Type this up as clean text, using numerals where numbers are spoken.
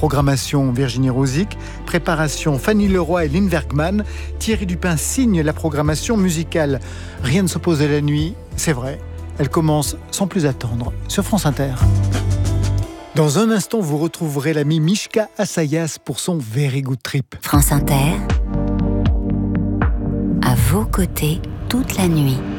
Programmation Virginie Rosic, préparation Fanny Leroy et Lynn Bergman. Thierry Dupin signe la programmation musicale. Rien ne s'oppose à la nuit, c'est vrai. Elle commence sans plus attendre sur France Inter. Dans un instant, vous retrouverez l'ami Mishka Assayas pour son Very Good Trip. France Inter, à vos côtés toute la nuit.